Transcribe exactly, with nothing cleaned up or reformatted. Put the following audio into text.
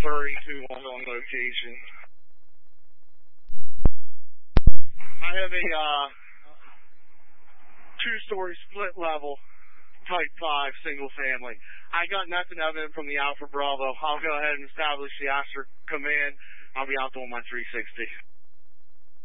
thirty-two on on location. I have a uh, two-story split level, type five, single family. I got nothing evident from the Alpha Bravo. I'll go ahead and establish the Astra command. I'll be out on my three sixty.